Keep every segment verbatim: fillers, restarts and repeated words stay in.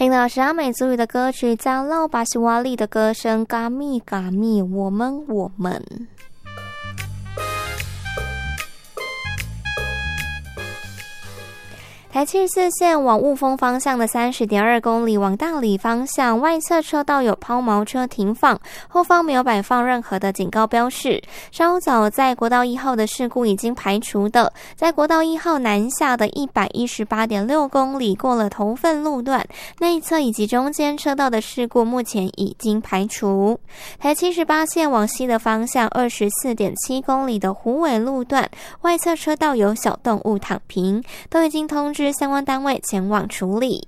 听到是阿美族语的歌曲加老巴西瓦利的歌声，嘎咪嘎咪，我们我们。台七十四线往雾峰方向的 三十点二公里往大里方向，外侧车道有抛锚车停放，后方没有摆放任何的警告标示。稍早在国道一号的事故已经排除的，在国道一号南下的 一百一十八点六公里过了头份路段，内侧以及中间车道的事故目前已经排除。台七十八线往西的方向 二十四点七公里的虎尾路段，外侧车道有小动物躺平，都已经通知相关单位前往处理。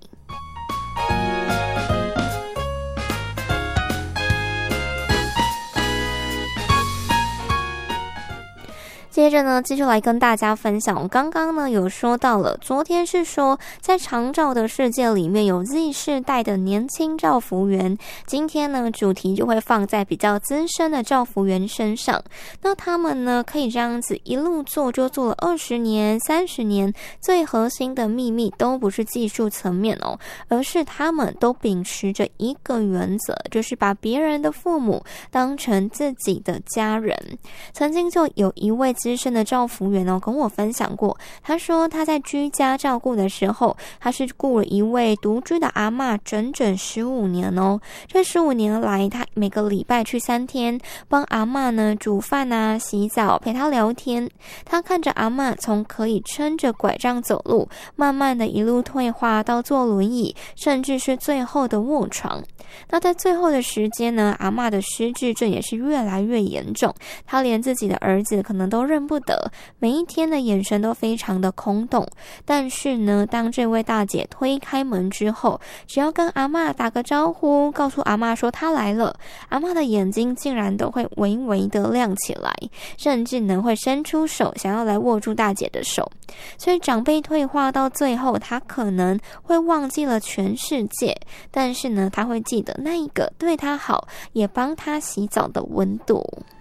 接着呢，继续来跟大家分享，我刚刚呢有说到了，昨天是说在长照的世界里面有 Z 世代的年轻照服员，今天呢主题就会放在比较资深的照服员身上。那他们呢可以这样子一路做就做了二十年、三十年，最核心的秘密都不是技术层面哦，而是他们都秉持着一个原则，就是把别人的父母当成自己的家人。曾经就有一位资深的照服员哦跟我分享过，他说他在居家照顾的时候，他是雇了一位独居的阿嬷整整十五年哦。这十五年来，他每个礼拜去三天，帮阿嬷呢煮饭啊、洗澡、陪她聊天。他看着阿嬷从可以撑着拐杖走路，慢慢的一路退化到坐轮椅，甚至是最后的卧床。那在最后的时间呢，阿嬷的失智症也是越来越严重，他连自己的儿子可能都认不得，每一天的眼神都非常的空洞。但是呢，当这位大姐推开门之后，只要跟阿嬷打个招呼，告诉阿嬷说她来了，阿嬷的眼睛竟然都会微微的亮起来，甚至呢会伸出手想要来握住大姐的手。所以长辈退化到最后，他可能会忘记了全世界，但是呢他会记得那一个对他好也帮他洗澡的温度。